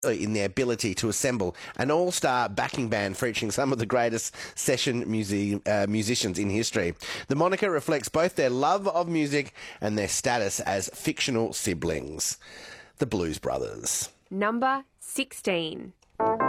in their ability to assemble an all-star backing band featuring some of the greatest session musicians in history. The moniker reflects both their love of music and their status as fictional siblings. The Blues Brothers. Number 16.